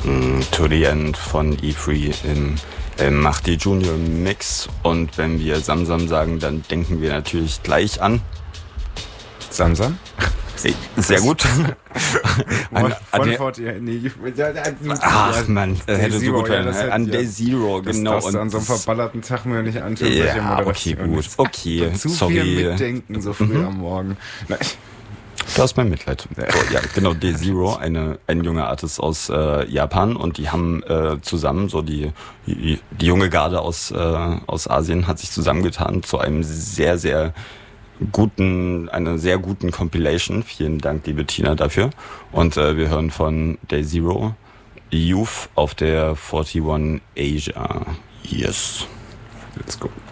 To the End von E3 im Mahdi Junior Mix. Und wenn wir Samsam sagen, dann denken wir natürlich gleich an Samsam? Sehr gut. Ach man, hätte so gut werden. An Day Zero, genau. Das an so einem verballerten Tag mir nicht anschauen. Ja, okay, gut. Okay, zu sorry. Viel mitdenken, so früh am Morgen. Nein. Du hast mein Mitleid. So, ja, genau, Day Zero, ein junger Artist aus Japan, und die haben zusammen, so die junge Garde aus Asien hat sich zusammengetan zu einem sehr, sehr einer sehr guten Compilation. Vielen Dank, liebe Tina, dafür. Und wir hören von Day Zero Youth auf der 41 Asia. Yes. Let's go.